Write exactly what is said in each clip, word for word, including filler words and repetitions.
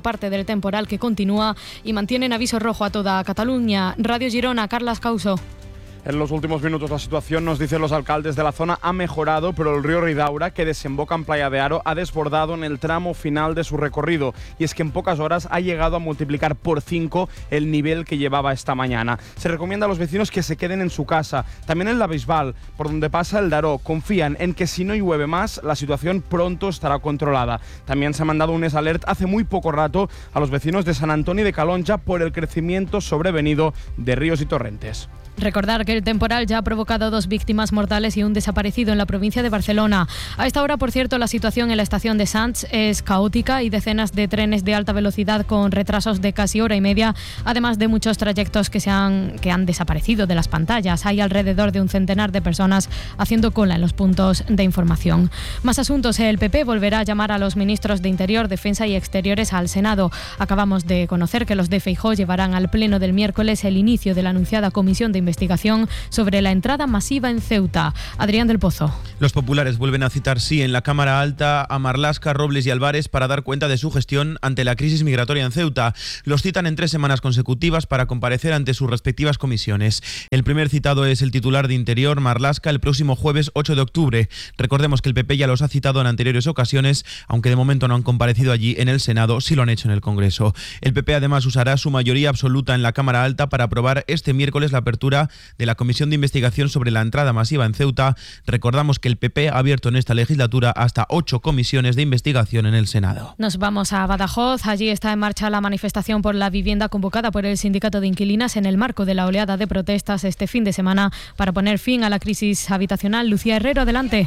parte del temporal que continúa y mantiene en aviso rojo a toda Cataluña. Radio Girona, Carlas Causo. En los últimos minutos la situación, nos dicen los alcaldes de la zona, ha mejorado, pero el río Ridaura, que desemboca en Playa de Aro, ha desbordado en el tramo final de su recorrido. Y es que en pocas horas ha llegado a multiplicar por cinco el nivel que llevaba esta mañana. Se recomienda a los vecinos que se queden en su casa. También en la Bisbal, por donde pasa el Daró, confían en que si no llueve más, la situación pronto estará controlada. También se ha mandado un alert hace muy poco rato a los vecinos de San Antonio de Calonja por el crecimiento sobrevenido de ríos y torrentes. Recordar que el temporal ya ha provocado dos víctimas mortales y un desaparecido en la provincia de Barcelona. A esta hora, por cierto, la situación en la estación de Sants es caótica y decenas de trenes de alta velocidad con retrasos de casi hora y media, además de muchos trayectos que, se han, que han desaparecido de las pantallas. Hay alrededor de un centenar de personas haciendo cola en los puntos de información. Más asuntos. El P P volverá a llamar a los ministros de Interior, Defensa y Exteriores al Senado. Acabamos de conocer que los de Feijóo llevarán al pleno del miércoles el inicio de la anunciada comisión de investigación sobre la entrada masiva en Ceuta. Adrián del Pozo. Los populares vuelven a citar, sí, en la Cámara Alta a Marlaska, Robles y Álvarez para dar cuenta de su gestión ante la crisis migratoria en Ceuta. Los citan en tres semanas consecutivas para comparecer ante sus respectivas comisiones. El primer citado es el titular de Interior, Marlaska, el próximo jueves ocho de octubre. Recordemos que el P P ya los ha citado en anteriores ocasiones, aunque de momento no han comparecido allí en el Senado, sí lo han hecho en el Congreso. El P P además usará su mayoría absoluta en la Cámara Alta para aprobar este miércoles la apertura de la Comisión de Investigación sobre la entrada masiva en Ceuta. Recordamos que el P P ha abierto en esta legislatura hasta ocho comisiones de investigación en el Senado. Nos vamos a Badajoz. Allí está en marcha la manifestación por la vivienda convocada por el Sindicato de Inquilinas en el marco de la oleada de protestas este fin de semana para poner fin a la crisis habitacional. Lucía Herrero, adelante.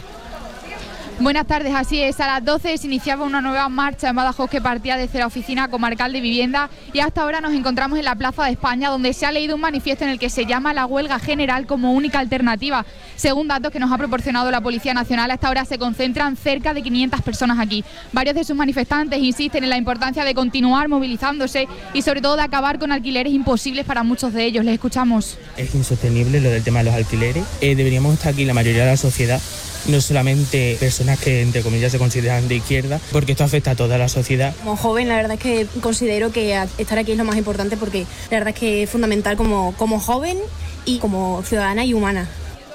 Buenas tardes, así es. A las doce se iniciaba una nueva marcha en Badajoz que partía desde la Oficina Comarcal de Vivienda y hasta ahora nos encontramos en la Plaza de España, donde se ha leído un manifiesto en el que se llama la huelga general como única alternativa. Según datos que nos ha proporcionado la Policía Nacional, hasta ahora se concentran cerca de quinientas personas aquí. Varios de sus manifestantes insisten en la importancia de continuar movilizándose y sobre todo de acabar con alquileres imposibles para muchos de ellos. Les escuchamos. Es insostenible lo del tema de los alquileres. Eh, deberíamos estar aquí la mayoría de la sociedad, no solamente personas que entre comillas se consideran de izquierda, porque esto afecta a toda la sociedad. Como joven, la verdad es que considero que estar aquí es lo más importante, porque la verdad es que es fundamental como, como joven y como ciudadana y humana.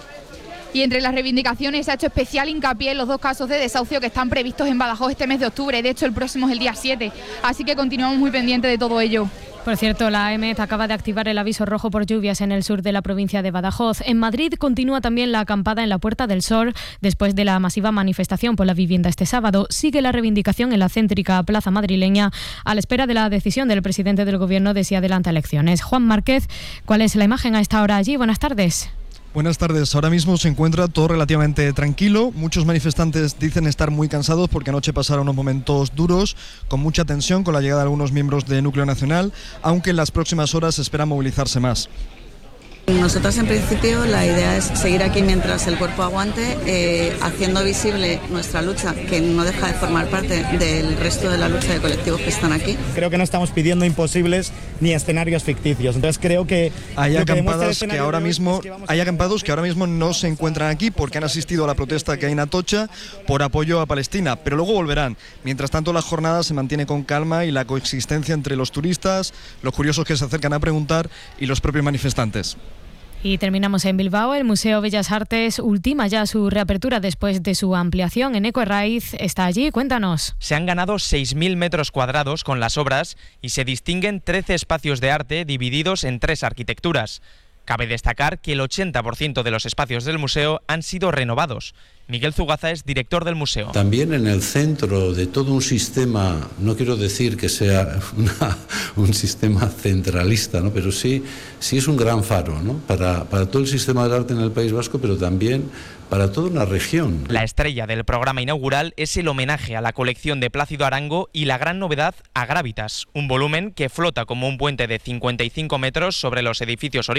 Y entre las reivindicaciones se ha hecho especial hincapié en los dos casos de desahucio que están previstos en Badajoz este mes de octubre. De hecho, el próximo es el día siete, así que continuamos muy pendientes de todo ello. Por cierto, la A E M E T acaba de activar el aviso rojo por lluvias en el sur de la provincia de Badajoz. En Madrid continúa también la acampada en la Puerta del Sol después de la masiva manifestación por la vivienda este sábado. Sigue la reivindicación en la céntrica plaza madrileña a la espera de la decisión del presidente del Gobierno de si adelanta elecciones. Juan Márquez, ¿cuál es la imagen a esta hora allí? Buenas tardes. Buenas tardes. Ahora mismo se encuentra todo relativamente tranquilo. Muchos manifestantes dicen estar muy cansados porque anoche pasaron unos momentos duros, con mucha tensión, con la llegada de algunos miembros de Núcleo Nacional, aunque en las próximas horas se espera movilizarse más. Nosotros en principio la idea es seguir aquí mientras el cuerpo aguante, eh, haciendo visible nuestra lucha, que no deja de formar parte del resto de la lucha de colectivos que están aquí. Creo que no estamos pidiendo imposibles ni escenarios ficticios, entonces creo que hay que acampados que ahora es, mismo es que hay acampados que ahora mismo no se encuentran aquí porque han asistido a la protesta que hay en Atocha por apoyo a Palestina, pero luego volverán. Mientras tanto, la jornada se mantiene con calma y la coexistencia entre los turistas, los curiosos que se acercan a preguntar y los propios manifestantes. Y terminamos en Bilbao. El Museo Bellas Artes ultima ya su reapertura después de su ampliación. Eneco Herraiz está allí. Cuéntanos. Se han ganado seis mil metros cuadrados con las obras y se distinguen trece espacios de arte divididos en tres arquitecturas. Cabe destacar que el ochenta por ciento de los espacios del museo han sido renovados. Miguel Zugaza es director del museo. También en el centro de todo un sistema, no quiero decir que sea una, un sistema centralista, ¿no? Pero sí, sí es un gran faro, ¿no? para, para todo el sistema del arte en el País Vasco, pero también para toda una región. La estrella del programa inaugural es el homenaje a la colección de Plácido Arango y la gran novedad Agrávitas, un volumen que flota como un puente de cincuenta y cinco metros sobre los edificios originales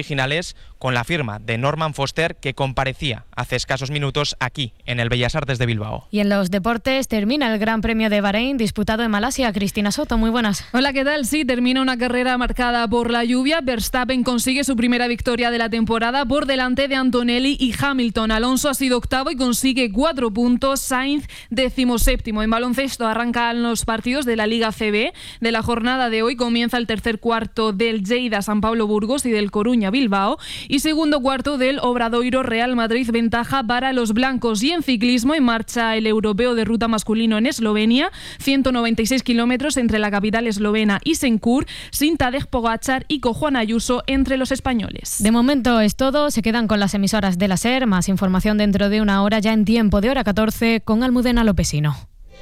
Valles con la firma de Norman Foster, que comparecía hace escasos minutos aquí, en el Bellas Artes de Bilbao. Y en los deportes termina el Gran Premio de Bahrein disputado en Malasia. Cristina Soto, muy buenas. Hola, ¿qué tal? Sí, termina una carrera marcada por la lluvia. Verstappen consigue su primera victoria de la temporada por delante de Antonelli y Hamilton. Alonso ha sido octavo y consigue cuatro puntos. Sainz decimoséptimo. En baloncesto arrancan los partidos de la Liga C B. De la jornada de hoy comienza el tercer cuarto del Lleida San Pablo Burgos y del Coruña Bilbao. Y segundo cuarto del Obradoiro Real Madrid, ventaja para los blancos. Y en ciclismo en marcha el europeo de ruta masculino en Eslovenia. ciento noventa y seis kilómetros entre la capital eslovena y Senkur, sin Tadej Pogačar y con Juan Ayuso entre los españoles. De momento es todo. Se quedan con las emisoras de la SER. Más información dentro de una hora, ya en tiempo de hora catorce, con Almudena Lopesino.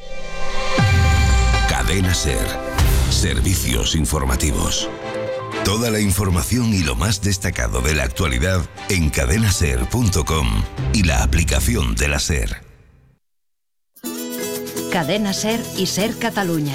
Cadena SER. Servicios informativos. Toda la información y lo más destacado de la actualidad en cadena ser punto com y la aplicación de la SER. Cadena SER i SER Catalunya.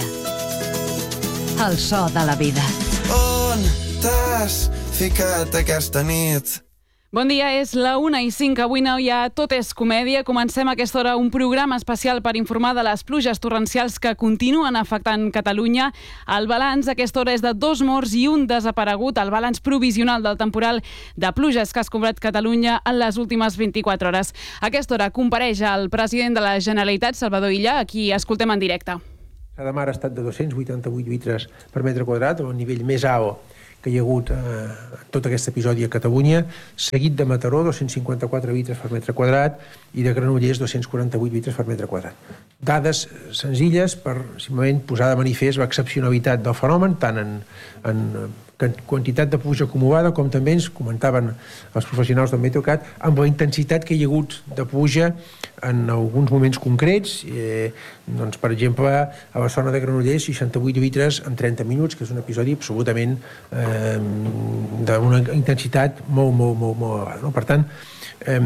El so de la vida. On t'has ficat aquesta nit? Bon dia, és la una i cinc. Avui no hi ha Tot és comèdia. Comencem a aquesta hora un programa especial per informar de les pluges torrencials que continuen afectant Catalunya. El balanç a aquesta hora és de dos morts i un desaparegut, el balanç provisional del temporal de pluges que ha escombrat Catalunya en les últimes vint-i-quatre hores. A aquesta hora compareix el president de la Generalitat, Salvador Illa, a qui escoltem en directe. La mar ha estat de dos-cents vuitanta-vuit litres per metre quadrat, el nivell més alt que hi ha hagut eh, tot aquest episodi a Catalunya, seguit de Mataró, dos-cents cinquanta-quatre litres per metre quadrat, i de Granollers, dos-cents quaranta-vuit litres per metre quadrat. Dades senzilles per simplement posar de manifest l'excepcionalitat del fenomen, tant en, en quantitat de pluja acumulada, com també ens comentaven els professionals del Meteocat, amb la intensitat que hi ha hagut de pluja en alguns moments concrets. Eh, doncs, per exemple, a la zona de Granollers, seixanta-vuit litres en trenta minuts, que és un episodi absolutament eh, d'una intensitat molt, molt, molt, molt elevada. No? Per tant, eh,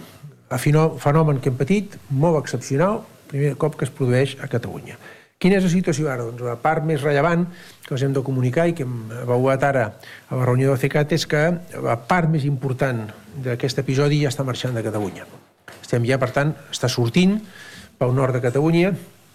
el fenomen que hem patit, molt excepcional, primer cop que es produeix a Catalunya. Quina és la situació ara? Doncs la part més rellevant que us hem de comunicar i que hem avaluat ara a la reunió del CECAT és que la part més important d'aquest episodi ja està marxant de Catalunya. Estem ja, per tant, està sortint pel nord de Catalunya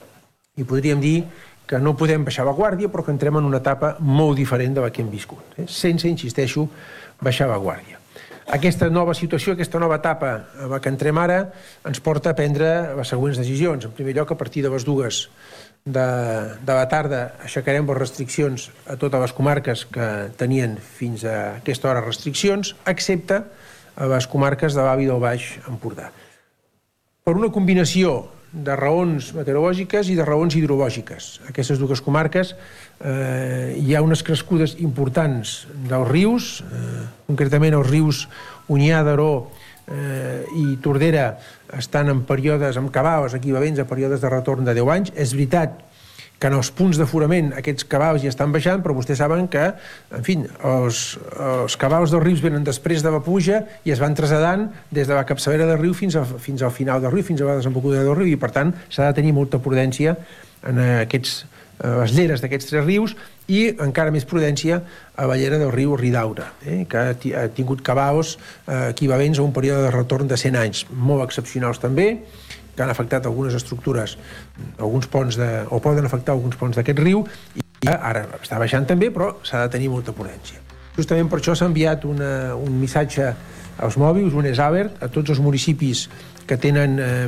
i podríem dir que no podem baixar la guàrdia, però que entrem en una etapa molt diferent de la que hem viscut, eh? sense, insisteixo, baixar la guàrdia. Aquesta nova situació, aquesta nova etapa a la que entrem ara, ens porta a prendre les següents decisions. En primer lloc, a partir de les dues de, de la tarda aixecarem les restriccions a totes les comarques que tenien fins a aquesta hora restriccions, excepte a les comarques de l'Alt i del Baix Empordà. Per una combinació de raons meteorològiques i de raons hidrològiques. A aquestes dues comarques eh, hi ha unes crescudes importants dels rius, eh, concretament els rius Onyar, Daró eh, i Tordera estan en períodes, amb cabals equivalents a períodes de retorn de deu anys. És veritat que en els punts d'aforament aquests cabals ja estan baixant, però vostès saben que, en fi, els, els cabals dels rius venen després de la pluja i es van traslladant des de la capçalera del riu fins, a, fins al final del riu, fins a la desembocadura del riu, i per tant s'ha de tenir molta prudència en aquests, les lleres d'aquests tres rius i encara més prudència a la llera del riu Ridaura, eh, que ha tingut cabals eh, equivalents a un període de retorn de cent anys, molt excepcionals també, que han afectat algunes estructures, alguns ponts de, o poden afectar alguns ponts d'aquest riu, i ara està baixant també, però s'ha de tenir molta prudència. Justament per això s'ha enviat una, un missatge als mòbils, un S alert, a tots els municipis que tenen eh,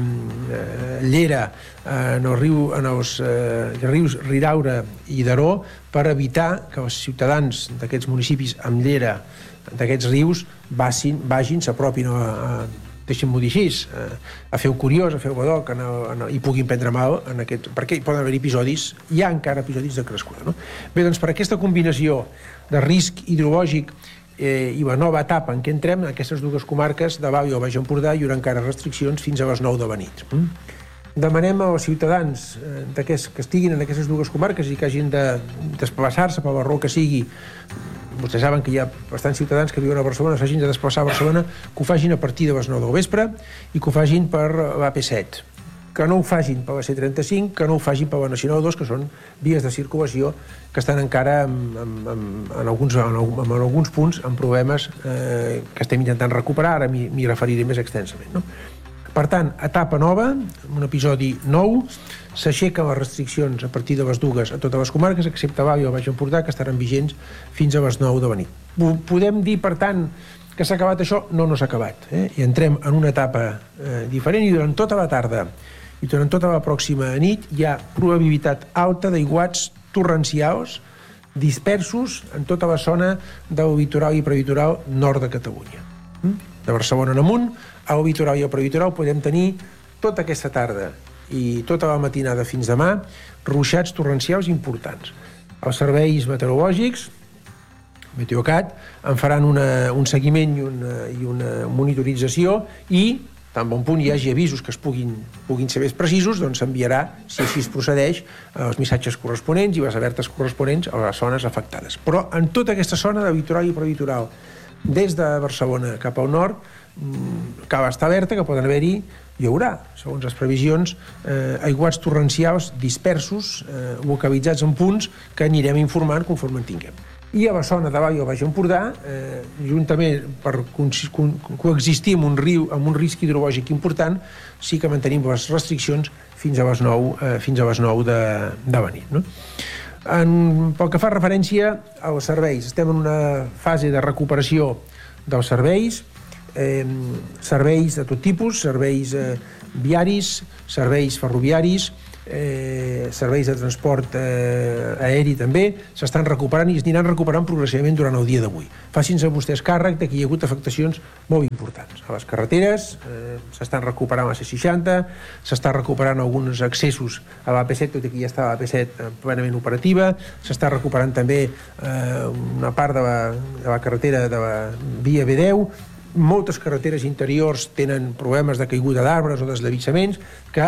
llera en, el riu, en els eh, rius Ridaura i Daró, per evitar que els ciutadans d'aquests municipis amb llera d'aquests rius vagin, vagin s'apropin a, a deixem-m'ho dir així, a fer-ho curiós, a fer-ho badoc, i puguin prendre mal, en aquest, perquè hi poden haver episodis, hi ha encara episodis de crescuda. No? Bé, doncs per aquesta combinació de risc hidrològic eh, i la nova etapa en què entrem, en aquestes dues comarques de l'Alt i el Baix Empordà hi haurà encara restriccions fins a les nou de la nit. Mm? Demanem als ciutadans eh, que estiguin en aquestes dues comarques i que hagin de desplaçar-se per la raó que sigui. Vostès saben que hi ha bastants ciutadans que viuen a Barcelona, s'hagin de desplaçar a Barcelona, que ho facin a partir de les nou del vespre i que ho facin per l'A P set. que no ho facin per la C trenta-cinc, que no ho facin per la Nacional dos, que són vies de circulació que estan encara en, en, en, en, alguns, en, en alguns punts amb problemes eh, que estem intentant recuperar, ara m'hi referiré més extensament, no? Per tant, etapa nova, un episodi nou, s'aixequen les restriccions a partir de les dues a totes les comarques, excepte Baix i el Baix Empordà, que estaran vigents fins a les nou de la nit. Podem dir, per tant, que s'ha acabat això? No, no s'ha acabat. Eh? I entrem en una etapa eh, diferent i durant tota la tarda i durant tota la pròxima nit hi ha probabilitat alta d'aiguats torrencials dispersos en tota la zona del litoral i prelitoral nord de Catalunya. De Barcelona en amunt, al litoral i al prelitoral podem tenir tota aquesta tarda i tota la matinada fins demà ruixats torrencials importants. Els serveis meteorològics, Meteocat, en faran una, un seguiment i una, i una monitorització i tan bon punt hi hagi avisos que es puguin, puguin ser més precisos, doncs s'enviarà, si així es procedeix, els missatges corresponents i les alertes corresponents a les zones afectades. Però en tota aquesta zona de litoral i prelitoral, des de Barcelona cap al nord, cal estar alerta que poden haver-hi, hi haurà, segons les previsions, eh, aiguats torrencials dispersos, eh, localitzats en punts que anirem informant conforme en tinguem. I a la zona de Baix i el Baix Empordà, eh, juntament per coexistir amb un riu, amb un risc hidrològic important, sí que mantenim les restriccions fins a les nou, eh, fins a les nou de, de la nit, no? En, pel que fa referència als serveis, estem en una fase de recuperació dels serveis, eh, serveis de tot tipus, serveis eh, viaris, serveis ferroviaris, eh, serveis de transport eh, aeri també, s'estan recuperant i es aniran recuperant progressivament durant el dia d'avui. Facin-se vostès càrrec de que hi ha hagut afectacions molt importants. A les carreteres eh, s'estan recuperant la C seixanta, s'està recuperant alguns accessos a la A P set, tot i que ja està la A P set plenament operativa, s'està recuperant també eh, una part de la, de la carretera de la via B deu, moltes carreteres interiors tenen problemes de caiguda d'arbres o deslliçaments que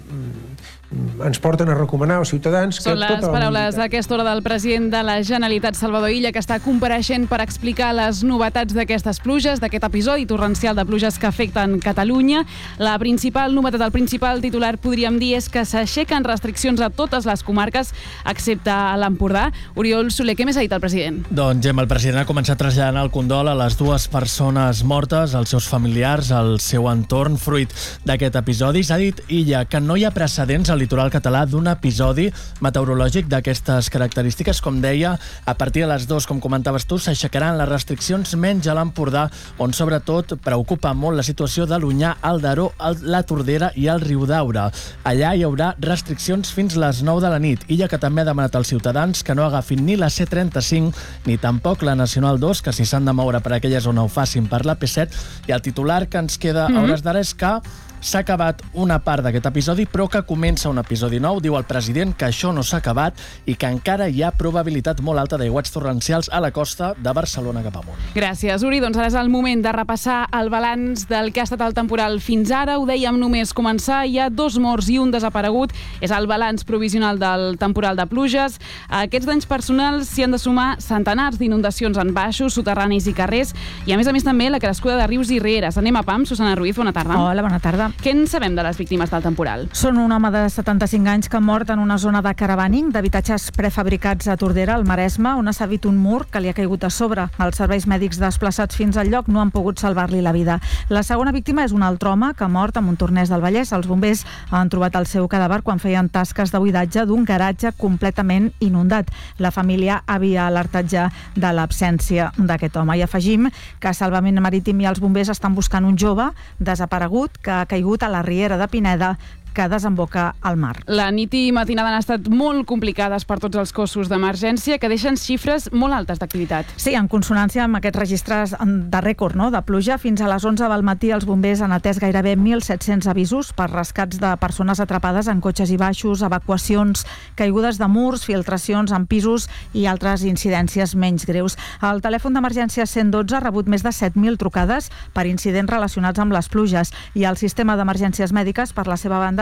ens porten a recomanar als ciutadans que... Són les tota paraules a aquesta hora del president de la Generalitat, Salvador Illa, que està compareixent per explicar les novetats d'aquestes pluges, d'aquest episodi torrencial de pluges que afecten Catalunya. La principal novetat, el principal titular, podríem dir, és que s'aixequen restriccions a totes les comarques, excepte a l'Empordà. Oriol Soler, què més ha dit el president? Doncs, Gemma, el president ha començat traslladant el condol a les dues persones mortes, als seus familiars, al seu entorn, fruit d'aquest episodi. S'ha dit Illa que no hi ha precedents al litoral català d'un episodi meteorològic d'aquestes característiques. Com deia, a partir de les dues, com comentaves tu, s'aixecaran les restriccions menys a l'Empordà, on sobretot preocupa molt la situació de l'Onyar, el Daró, la Tordera i el Riudaura. Allà hi haurà restriccions fins les nou de la nit. Illa que també ha demanat als ciutadans que no agafin ni la C trenta-cinc ni tampoc la Nacional dos, que si s'han de moure per aquella zona ho facin per la P set. I el titular que ens queda a hores d'ara és que s'ha acabat una part d'aquest episodi, però que comença un episodi nou. Diu el president que això no s'ha acabat i que encara hi ha probabilitat molt alta d'aiguats torrencials a la costa de Barcelona cap amunt. Gràcies, Uri. Doncs ara és el moment de repassar el balanç del que ha estat el temporal fins ara. Ho dèiem només començar. Hi ha dos morts i un desaparegut. És el balanç provisional del temporal de pluges. A aquests danys personals s'hi han de sumar centenars d'inundacions en baixos, soterranis i carrers, i a més a més també la crescuda de rius i rieres. Anem a Pam. Susana Ruiz, bona tarda. Hola, bona tarda. Què en sabem de les víctimes del temporal? Són un home de setanta-cinc anys que ha mort en una zona de caravaning d'habitatges prefabricats a Tordera, al Maresme, on ha servit un mur que li ha caigut a sobre. Els serveis mèdics desplaçats fins al lloc no han pogut salvar-li la vida. La segona víctima és un altre home que ha mort a Montornès del Vallès. Els bombers han trobat el seu cadàver quan feien tasques de buidatge d'un garatge completament inundat. La família havia alertat ja de l'absència d'aquest home. I afegim que Salvament Marítim i els bombers estan buscant un jove desaparegut que ha caigut a la riera de Pineda, que desemboca al mar. La nit i matinada han estat molt complicades per tots els cossos d'emergència, que deixen xifres molt altes d'activitat. Sí, en consonància amb aquests registres de rècord, no?, de pluja. Fins a les onze del matí els bombers han atès gairebé mil set-cents avisos per rescats de persones atrapades en cotxes i baixos, evacuacions, caigudes de murs, filtracions en pisos i altres incidències menys greus. El telèfon d'emergència cent dotze ha rebut més de set mil trucades per incidents relacionats amb les pluges i el sistema d'emergències mèdiques, per la seva banda,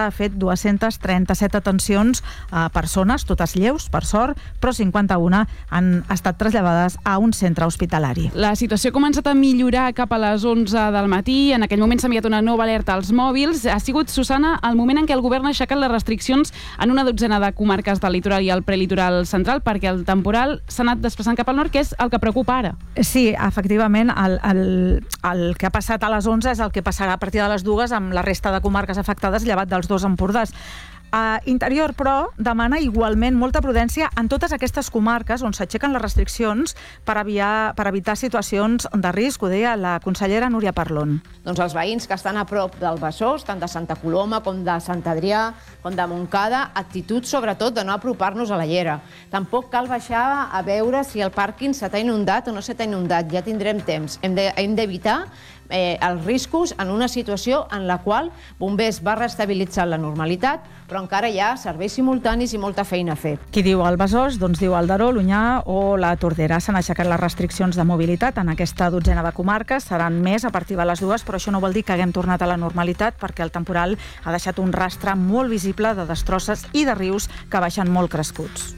banda ha fet dues-centes trenta-set atencions a persones, totes lleus, per sort, però cinquanta-una han estat traslladades a un centre hospitalari. La situació ha començat a millorar cap a les onze del matí. En aquell moment s'ha enviat una nova alerta als mòbils. Ha sigut, Susana, el moment en què el govern ha aixecat les restriccions en una dotzena de comarques del litoral i el prelitoral central, perquè el temporal s'ha anat desplaçant cap al nord, que és el que preocupa ara. Sí, efectivament, el, el, el que ha passat a les onze és el que passarà a partir de les dues amb la resta de comarques afectades, llevat dels dos Empordàs. Uh, Interior, però, demana igualment molta prudència en totes aquestes comarques on s'aixequen les restriccions per, aviar, per evitar situacions de risc, ho deia la consellera Núria Parlon. Doncs els veïns que estan a prop del Besòs, tant de Santa Coloma com de Sant Adrià, com de Montcada, actitud sobretot de no apropar-nos a la llera. Tampoc cal baixar a veure si el pàrquing s'ha inundat o no s'ha inundat, ja tindrem temps. Hem de, hem d'evitar eh, els riscos en una situació en la qual Bombers va restabilitzar la normalitat, però encara hi ha serveis simultanis i molta feina a fer. Qui diu el Besòs? Doncs diu el Daró, l'Onyar o la Tordera. S'han aixecat les restriccions de mobilitat en aquesta dotzena de comarques. Seran més a partir de les dues, però això no vol dir que haguem tornat a la normalitat, perquè el temporal ha deixat un rastre molt visible de destrosses i de rius que baixen molt crescuts.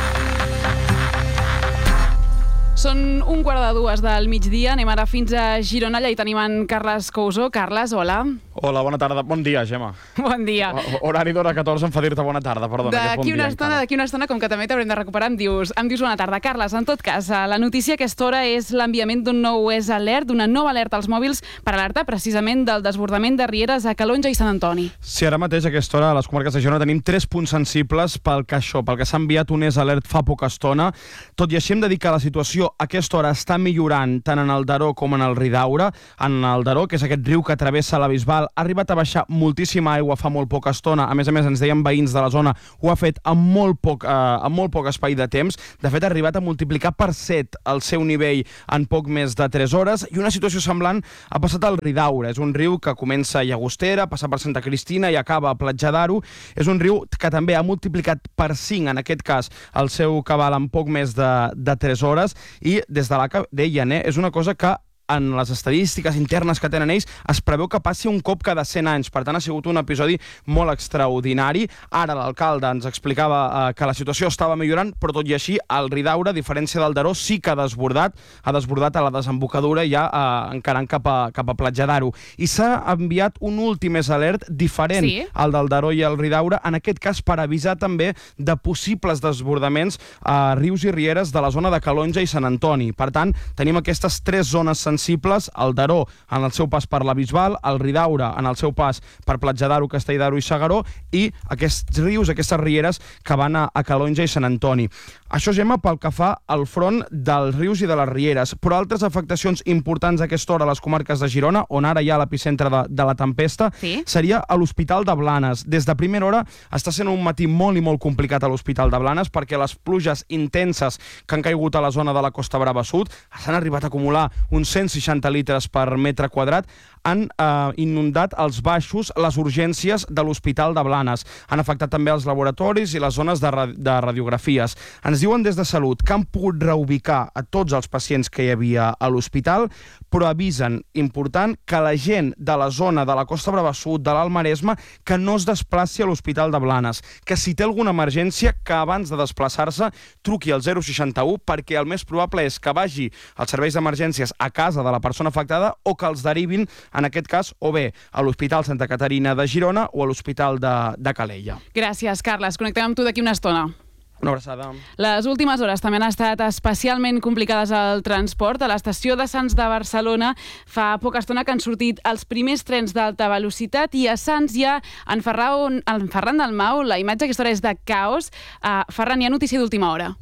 Són un quart de dues del migdia. Anem ara fins a Girona. Allà hi tenim en Carles Couso. Carles, hola. Hola, bona tarda. Bon dia, Gemma. Bon dia. O, horari d'hora catorze em fa dir-te bona tarda, perdona. D'aquí bon una dia, estona, d'aquí una estona, com que també t'haurem de recuperar, em dius, em dius bona tarda. Carles, en tot cas, la notícia a aquesta hora és l'enviament d'un nou és alert, d'una nova alerta als mòbils per alertar precisament del desbordament de rieres a Calonja i Sant Antoni. Sí, ara mateix a aquesta hora a les comarques de Girona tenim tres punts sensibles pel que això, pel que s'ha enviat un és alert fa poca estona. Tot i així hem de dir que la situació a aquesta hora està millorant tant en el Daró com en el Ridaura. En el Daró, que és aquest riu que travessa la Bisbal, ha arribat a baixar moltíssima aigua fa molt poca estona. A més a més, ens deien veïns de la zona, ho ha fet amb molt poc, eh, amb molt poc espai de temps. De fet, ha arribat a multiplicar per set el seu nivell en poc més de tres hores, i una situació semblant ha passat al Ridaura. És un riu que comença a Llagostera, passa per Santa Cristina i acaba a Platja d'Aro. És un riu que també ha multiplicat per cinc, en aquest cas, el seu cabal en poc més de, de tres hores, i des de l'A C A deien, eh, és una cosa que en les estadístiques internes que tenen ells es preveu que passi un cop cada cent anys. Per tant, ha sigut un episodi molt extraordinari. Ara l'alcalde ens explicava eh, que la situació estava millorant, però tot i així el Ridaura, a diferència del Daró, sí que ha desbordat, ha desbordat a la desembocadura, ja eh, encarant cap a, cap a Platja d'Aro. I s'ha enviat un últim és alert diferent sí. al del Daró i el Ridaura, en aquest cas per avisar també de possibles desbordaments a rius i rieres de la zona de Calonja i Sant Antoni. Per tant, tenim aquestes tres zones sensibles, el Daró en el seu pas per la Bisbal, el Ridaura en el seu pas per Platja d'Aro, Castell d'Aro i S'Agaró, i aquests rius, aquestes rieres que van a, a Calonja i Sant Antoni. Això, Gemma, pel que fa al front dels rius i de les rieres, però altres afectacions importants a aquesta hora a les comarques de Girona, on ara hi ha l'epicentre de, de la tempesta, sí? seria a l'Hospital de Blanes. Des de primera hora està sent un matí molt i molt complicat a l'Hospital de Blanes, perquè les pluges intenses que han caigut a la zona de la Costa Brava Sud s'han arribat a acumular uns cent seixanta litres per metre quadrat, han eh, inundat els baixos, les urgències de l'Hospital de Blanes. Han afectat també els laboratoris i les zones de, ra de radiografies. Ens diuen des de Salut que han pogut reubicar a tots els pacients que hi havia a l'hospital, però avisen, important, que la gent de la zona de la Costa Brava Sud, de l'Alt Maresme, que no es desplaci a l'Hospital de Blanes, que si té alguna emergència, que abans de desplaçar-se truqui al zero seixanta u, perquè el més probable és que vagi als serveis d'emergències a casa de la persona afectada o que els derivin, en aquest cas, o bé a l'Hospital Santa Caterina de Girona o a l'Hospital de, de Calella. Gràcies, Carles. Connectem amb tu d'aquí una estona. Una abraçada. Les últimes hores també han estat especialment complicades al transport. A l'estació de Sants de Barcelona fa poca estona que han sortit els primers trens d'alta velocitat, i a Sants hi ha en Ferran, en Ferran Dalmau. La imatge aquesta hora és de caos. Uh, Ferran, hi ha notícia d'última hora.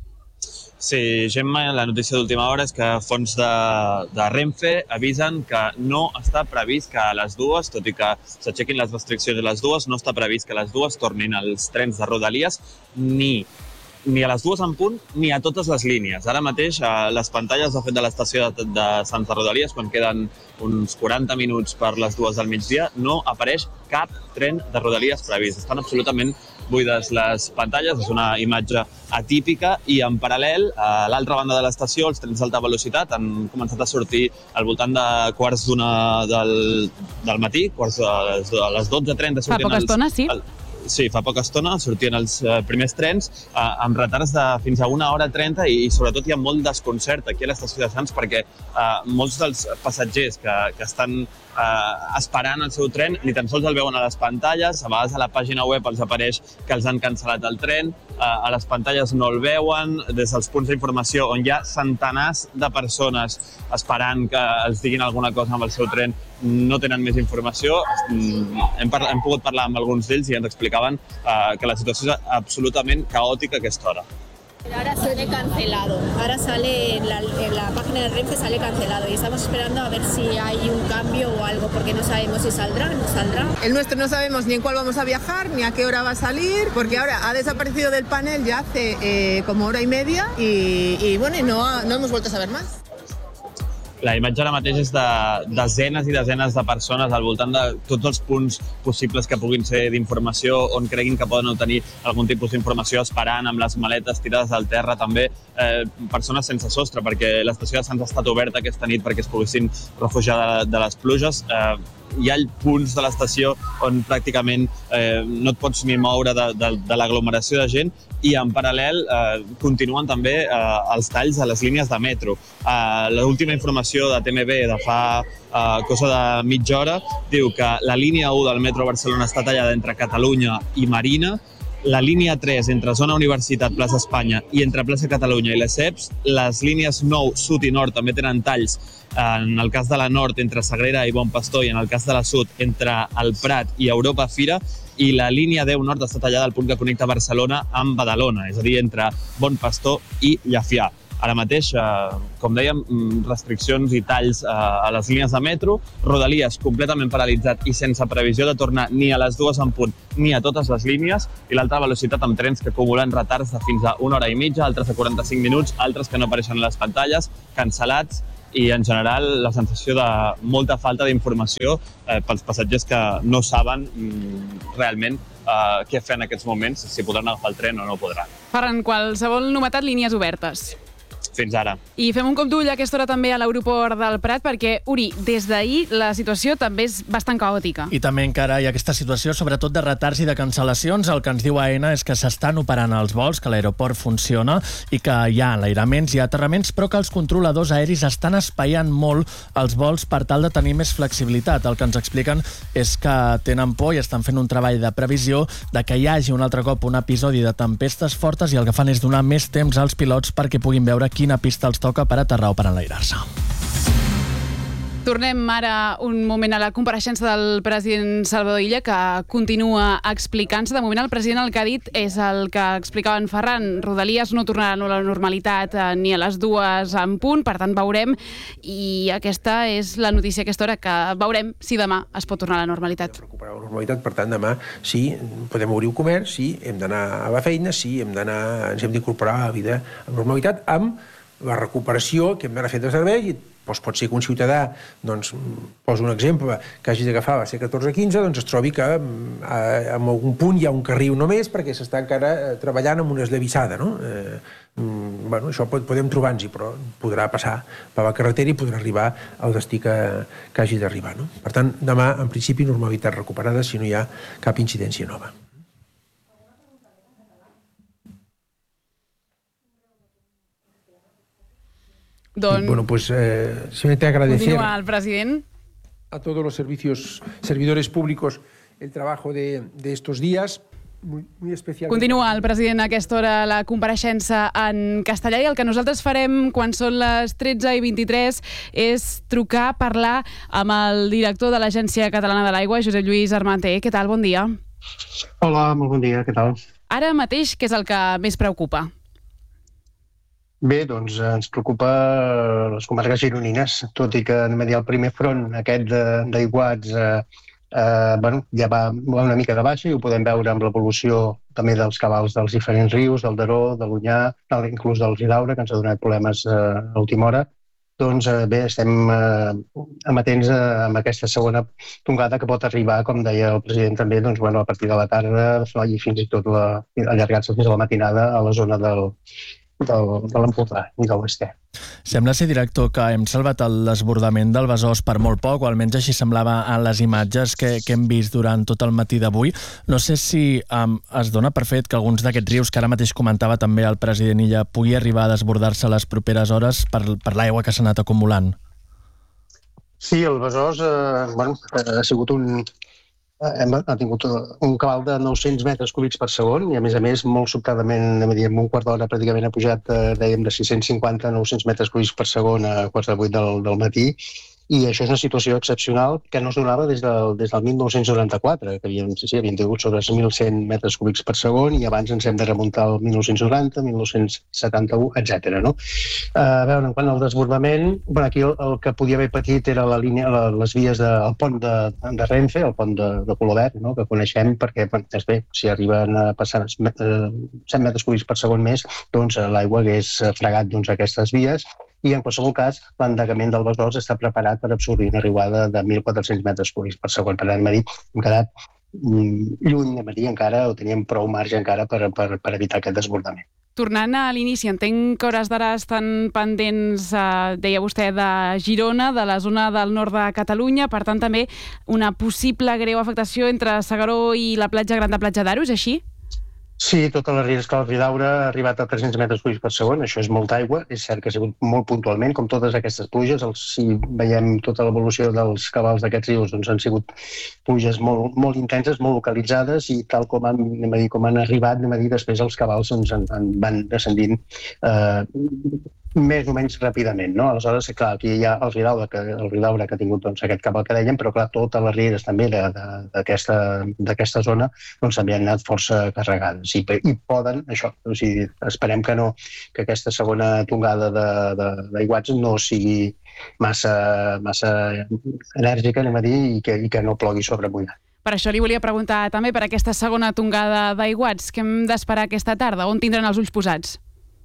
Sí, Gemma, la notícia d'última hora és que fons de, de Renfe avisen que no està previst que a les dues, tot i que s'aixequin les restriccions a les dues, no està previst que a les dues tornin els trens de Rodalies ni ni a les dues en punt ni a totes les línies. Ara mateix, a les pantalles de fet de l'estació de, de Sants de Rodalies, quan queden uns quaranta minuts per les dues del migdia, no apareix cap tren de Rodalies previst. Estan absolutament buides les pantalles, és una imatge atípica i en paral·lel, a l'altra banda de l'estació, els trens d'alta velocitat han començat a sortir al voltant de quarts d'una del, del matí, quarts de, a les dotze trenta. Fa poca estona, sí. El, Sí, fa poca estona sortien els eh, primers trens eh, amb retards de fins a una hora trenta i, i sobretot hi ha molt desconcert aquí a l'estació de Sants perquè eh, molts dels passatgers que, que estan eh, esperant el seu tren ni tan sols el veuen a les pantalles, a vegades a la pàgina web els apareix que els han cancel·lat el tren, eh, a les pantalles no el veuen, des dels punts d'informació on hi ha centenars de persones esperant que els diguin alguna cosa amb el seu tren, no tenen més informació. Hem, hem pogut parlar amb alguns d'ells i ens explicaven uh, que la situació és absolutament caòtica a aquesta hora. Ahora sale cancelado, ahora sale en la, en la página de Renfe sale cancelado y estamos esperando a ver si hay un cambio o algo porque no sabemos si saldrá o no saldrá. El nuestro no sabemos ni en cuál vamos a viajar ni a qué hora va a salir porque ahora ha desaparecido del panel ya hace eh, como hora y media y, y bueno, y no, ha, no hemos vuelto a saber más. La imatge ara mateix és de desenes i desenes de persones al voltant de tots els punts possibles que puguin ser d'informació, on creguin que poden obtenir algun tipus d'informació, esperant amb les maletes tirades al terra, també eh, persones sense sostre, perquè l'estació de Sants ha estat oberta aquesta nit perquè es poguessin refugiar de, de les pluges. Eh, hi ha punts de l'estació on pràcticament eh, no et pots ni moure de, de, de l'aglomeració de gent i en paral·lel eh, continuen també eh, els talls a les línies de metro. Eh, l'última informació de T M B de fa eh, cosa de mitja hora diu que la línia u del metro Barcelona està tallada entre Catalunya i Marina, la línia tres entre Zona Universitat, Plaça Espanya i entre Plaça Catalunya i les E P S, les línies nou, sud i nord també tenen talls, en el cas de la nord entre Sagrera i Bon Pastor i en el cas de la sud entre el Prat i Europa Fira, i la línia deu nord està tallada al punt que connecta Barcelona amb Badalona, és a dir, entre Bon Pastor i Llafià. Ara mateix, eh, com dèiem, restriccions i talls eh, a les línies de metro, Rodalies completament paralitzat i sense previsió de tornar ni a les dues en punt ni a totes les línies, i l'alta velocitat amb trens que acumulen retards de fins a una hora i mitja, altres de quaranta-cinc minuts, altres que no apareixen a les pantalles, cancel·lats, i en general la sensació de molta falta d'informació eh, pels passatgers que no saben mm, realment eh, què fer en aquests moments, si podran agafar el tren o no podran. Ferran, qualsevol novetat, línies obertes. Fins ara. I fem un cop d'ull a aquesta hora també a l'aeroport del Prat perquè, Uri, des d'ahir la situació també és bastant caòtica. I també encara hi ha aquesta situació, sobretot de retards i de cancel·lacions. El que ens diu AENA és que s'estan operant els vols, que l'aeroport funciona i que hi ha enlairaments i aterraments, però que els controladors aeris estan espaiant molt els vols per tal de tenir més flexibilitat. El que ens expliquen és que tenen por i estan fent un treball de previsió de que hi hagi un altre cop un episodi de tempestes fortes i el que fan és donar més temps als pilots perquè puguin veure quina pista els toca per aterrar o per enlairar-se. Tornem ara un moment a la compareixença del president Salvador Illa, que continua explicant-se. De moment el president el que ha dit és el que explicava en Ferran. Rodalies no tornaran a la normalitat eh, ni a les dues en punt, per tant veurem, i aquesta és la notícia a aquesta hora, que veurem si demà es pot tornar a la normalitat. Recuperar la normalitat, per tant demà sí, podem obrir un comerç, sí, hem d'anar a la feina, sí, hem d'anar, ens hem d'incorporar a la vida amb normalitat, amb la recuperació que hem d'anar fent de servei. Doncs pot ser que un ciutadà, doncs, poso un exemple, que hagi d'agafar la C catorze quinze, doncs es trobi que en algun punt hi ha un carril només perquè s'està encara treballant amb una esllavissada, no? Eh, bueno, això podem trobar-nos-hi, però podrà passar per la carretera i podrà arribar al destí que, que hagi d'arribar, no? Per tant, demà, en principi, normalitat recuperada si no hi ha cap incidència nova. Don... Bueno, pues eh, simplemente agradecer al president a todos los servicios, servidores públicos el trabajo de, de estos días. Muy, muy especial. Continua el president a aquesta hora la compareixença en castellà, i el que nosaltres farem quan són les tretze i vint-i-tres és trucar, parlar amb el director de l'Agència Catalana de l'Aigua, Josep Lluís Armenter. Què tal? Bon dia. Hola, molt bon dia. Què tal? Ara mateix, què és el que més preocupa? Bé, doncs ens preocupa les comarques gironines, tot i que anem a dir el primer front aquest d'aiguats eh, eh, bueno, ja va una mica de baixa i ho podem veure amb l'evolució també dels cabals dels diferents rius, del Daró, de l'Onyar, inclús del Ridaura, que ens ha donat problemes eh, a última hora. Doncs eh, bé, estem eh, amatents a, amb aquesta segona tongada que pot arribar, com deia el president també, doncs, bueno, a partir de la tarda i fins i tot la, allargar-se fins a la matinada a la zona del, del, de l'Empordà i de l'Oest. Sembla ser, director, que hem salvat el desbordament del Besòs per molt poc, o almenys així semblava en les imatges que, que hem vist durant tot el matí d'avui. No sé si um, es dona per fet que alguns d'aquests rius, que ara mateix comentava també el president Illa, pugui arribar a desbordar-se a les properes hores per, per l'aigua que s'ha anat acumulant. Sí, el Besòs eh, bueno, ha sigut un... Hem, ha tingut un cabal de nou-cents metres cúbics per segon i, a més a més, molt sobtadament, en un quart d'hora pràcticament ha pujat, eh, dèiem, de sis-cents cinquanta a nou-cents metres cúbics per segon a quarts de vuit del, del matí. I això és una situació excepcional que no es donava des del, des del mil nou-cents noranta-quatre, que havíem, sí, sí, havíem tingut sobre mil cent metres cúbics per segon i abans ens hem de remuntar al mil nou-cents noranta, mil nou-cents setanta-u, etcètera. No? Uh, a veure, en quant al desbordament, bueno, aquí el, el que podia haver patit era la línia, la, les vies del pont de, de Renfe, el pont de, de Color Verd, no? Que coneixem, perquè bueno, és bé, si arriben a passar cent metres cúbics per segon més, doncs l'aigua hagués fregat doncs, aquestes vies. I, en qualsevol cas, l'endegament del Besòs està preparat per absorbir una riuada de mil quatre-cents metres cúbics per segon. Per tant, hem dit, hem quedat mm, lluny, hem dit encara, o teníem prou marge encara per, per, per evitar aquest desbordament. Tornant a l'inici, entenc que hores d'ara estan pendents, eh, deia vostè, de Girona, de la zona del nord de Catalunya, per tant, també una possible greu afectació entre S'Agaró i la platja Gran de Platja d'Aro, és així? Sí, tota la riera del Ridaura ha arribat a tres-cents metres cúbics per segon, això és molta aigua, és cert que ha sigut molt puntualment, com totes aquestes pluges, els, si veiem tota l'evolució dels cabals d'aquests rius, doncs han sigut pluges molt, molt intenses, molt localitzades, i tal com han, anem a dir, com han arribat, anem a dir, després els cabals doncs, en, en van descendint eh, més o menys ràpidament, no? Aleshores, clar, aquí hi ha el Ridaura, que, el Ridaura que ha tingut doncs, aquest cabal que dèiem, però clar, totes les rieres també d'aquesta zona doncs, també han anat força carregades i, i poden, això, o sigui, esperem que no, que aquesta segona tongada d'aiguats no sigui massa, massa enèrgica, anem a dir, i que, i que no plogui sobre mullat. Per això li volia preguntar també per aquesta segona tongada d'aiguats, què hem d'esperar aquesta tarda? On tindran els ulls posats?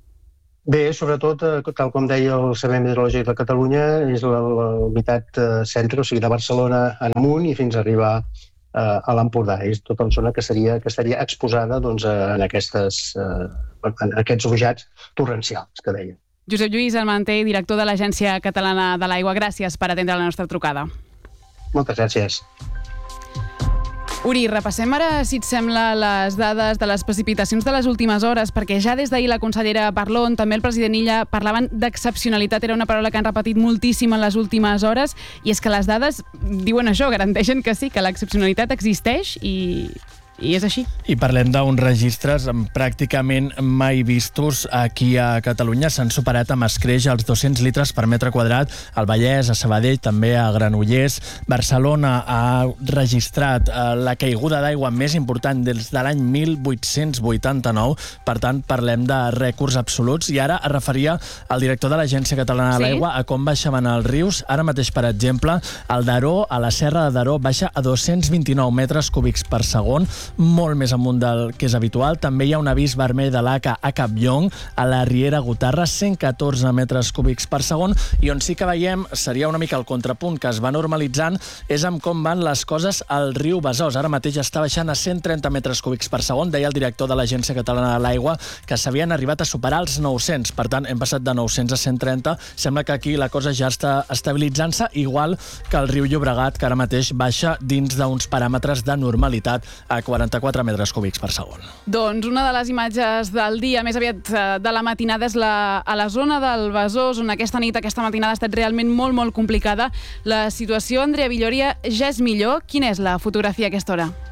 Bé, sobretot, tal com deia el Servei Meteorològic de Catalunya, és la, la unitat centre, o sigui, de Barcelona en amunt i fins a arribar eh, a l'Empordà. És tota la zona que, seria, que estaria exposada doncs, en, aquestes, eh, en aquests ruixats torrencials que deia. Josep Lluís Armenter, director de l'Agència Catalana de l'Aigua, gràcies per atendre la nostra trucada. Moltes gràcies. Uri, repassem ara, si et sembla, les dades de les precipitacions de les últimes hores, perquè ja des d'ahir la consellera Parlon, també el president Illa, parlaven d'excepcionalitat, era una paraula que han repetit moltíssim en les últimes hores, i és que les dades diuen això, garanteixen que sí, que l'excepcionalitat existeix i... I és així. I parlem d'uns registres pràcticament mai vistos aquí a Catalunya. S'han superat amb escreix els dos-cents litres per metre quadrat al Vallès, a Sabadell, també a Granollers. Barcelona ha registrat la caiguda d'aigua més important des de l'any mil vuit-cents vuitanta-nou. Per tant, parlem de rècords absoluts. I ara es referia el director de l'Agència Catalana de l'Aigua a com baixaven els rius. Ara mateix, per exemple, el Daró, a la Serra de Daró, baixa a dos-cents vint-i-nou metres cúbics per segon, molt més amunt del que és habitual. També hi ha un avís vermell de l'A C A a Campllong, a la Riera Gotarra, cent catorze metres cúbics per segon, i on sí que veiem, seria una mica el contrapunt que es va normalitzant, és amb com van les coses al riu Besòs. Ara mateix està baixant a cent trenta metres cúbics per segon. Deia el director de l'Agència Catalana de l'Aigua que s'havien arribat a superar els nou-cents. Per tant, hem passat de nou-cents a cent trenta. Sembla que aquí la cosa ja està estabilitzant-se, igual que el riu Llobregat, que ara mateix baixa dins d'uns paràmetres de normalitat a quaranta-quatre metres cúbics per segon. Doncs una de les imatges del dia, més aviat de la matinada, és la, a la zona del Besòs, on aquesta nit, aquesta matinada ha estat realment molt, molt complicada. La situació, Andrea Villòria, ja és millor? Quina és la fotografia a aquesta hora?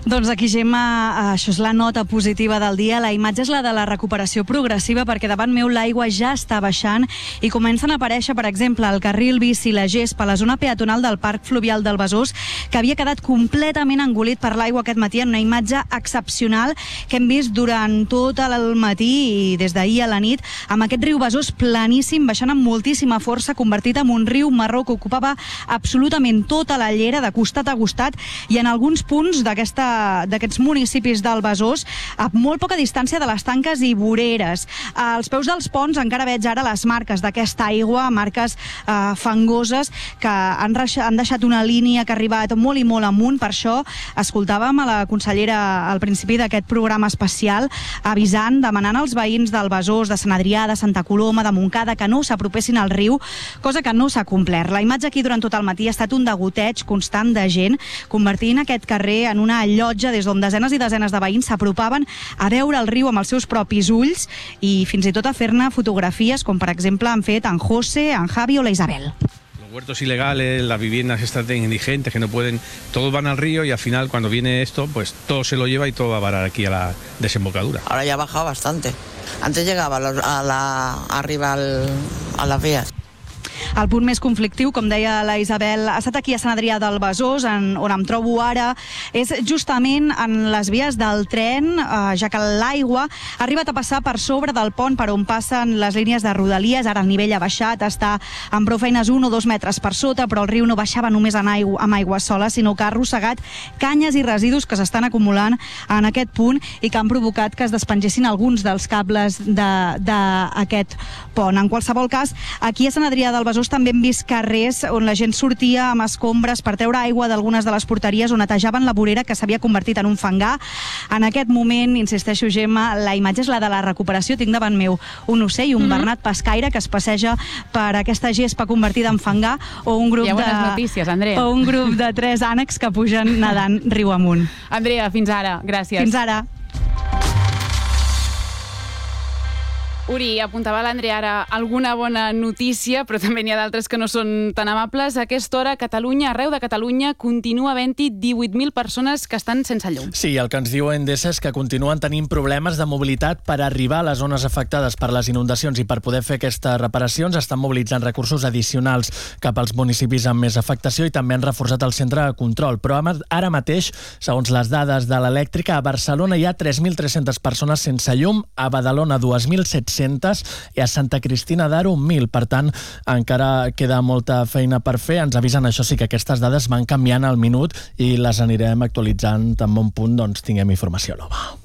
Doncs aquí, Gemma, això és la nota positiva del dia. La imatge és la de la recuperació progressiva, perquè davant meu l'aigua ja està baixant i comencen a aparèixer, per exemple, el carril bici, la gespa, la zona peatonal del Parc Fluvial del Besòs, que havia quedat completament engolit per l'aigua aquest matí, en una imatge excepcional que hem vist durant tot el matí i des d'ahir a la nit, amb aquest riu Besòs planíssim, baixant amb moltíssima força, convertit en un riu marró que ocupava absolutament tota la llera de costat a costat, i en alguns punts d'aquesta d'aquests municipis del Besòs, a molt poca distància de les tanques i voreres. Als peus dels ponts encara veig ara les marques d'aquesta aigua, marques eh, fangoses, que han, han deixat una línia que ha arribat molt i molt amunt. Per això escoltàvem a la consellera al principi d'aquest programa especial, avisant, demanant als veïns del Besòs, de Sant Adrià, de Santa Coloma, de Montcada, que no s'apropessin al riu, cosa que no s'ha complert. La imatge aquí durant tot el matí ha estat un degoteig constant de gent, convertint aquest carrer en una llotja des d'on desenes i desenes de veïns s'apropaven a veure el riu amb els seus propis ulls i fins i tot a fer-ne fotografies, com per exemple han fet en José, en Javi o la Isabel. Los huertos ilegales, las viviendas estas de indigentes que no pueden, todos van al río y al final cuando viene esto, pues todo se lo lleva y todo va a parar aquí a la desembocadura. Ahora ya ha bajado bastante. Antes llegaba a la, a la, arriba al, a las vías. El punt més conflictiu, com deia la Isabel, ha estat aquí a Sant Adrià del Besòs, en, on em trobo ara, és justament en les vies del tren, eh, ja que l'aigua ha arribat a passar per sobre del pont per on passen les línies de Rodalies. Ara el nivell ha baixat, està amb prou feines un o dos metres per sota, però el riu no baixava només en aigua, amb aigua sola, sinó que ha arrossegat canyes i residus que s'estan acumulant en aquest punt i que han provocat que es despengessin alguns dels cables d'aquest pont. En qualsevol cas, aquí a Sant Adrià del Besòs també hem vist carrers on la gent sortia amb escombres per treure aigua d'algunes de les porteries on netejaven la vorera que s'havia convertit en un fangar. En aquest moment, insisteixo, Gemma, la imatge és la de la recuperació. Tinc davant meu un ocell, un mm-hmm. bernat pescaire que es passeja per aquesta gespa convertida en fangar, o un grup, de, notícies, o un grup de tres ànecs que pugen nedant riu amunt. Andrea, fins ara. Gràcies. Fins ara. Uri, apuntava l'Andrea ara alguna bona notícia, però també n'hi ha d'altres que no són tan amables. A aquesta hora, a Catalunya, arreu de Catalunya, continua havent-hi divuit mil persones que estan sense llum. Sí, el que ens diu Endesa és que continuen tenint problemes de mobilitat per arribar a les zones afectades per les inundacions, i per poder fer aquestes reparacions estan mobilitzant recursos addicionals cap als municipis amb més afectació, i també han reforçat el centre de control. Però ara mateix, segons les dades de l'elèctrica, a Barcelona hi ha tres mil tres-centes persones sense llum, a Badalona dos mil set-centes i a Santa Cristina d'Aro mil. Per tant, encara queda molta feina per fer. Ens avisen, això sí, que aquestes dades van canviant al minut i les anirem actualitzant tan bon punt doncs tinguem informació nova.